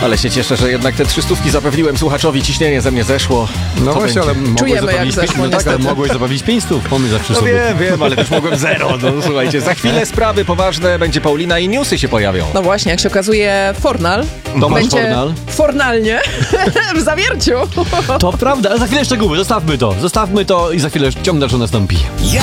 Ale się cieszę, że jednak te 300 zapewniłem słuchaczowi, ciśnienie ze mnie zeszło. No właśnie, ale Czujemy, jak zeszło, tak, ale mogłeś zabawić 500, pomysł zawsze No sobie. wiem, ale też mogłem 0. No słuchajcie, za chwilę sprawy poważne, będzie Paulina i newsy się pojawią. No właśnie, jak się okazuje, Fornal Tomasz będzie Fornal. fornalnie w zawierciu. To prawda, ale za chwilę szczegóły, zostawmy to i za chwilę ciąg dalszy nastąpi.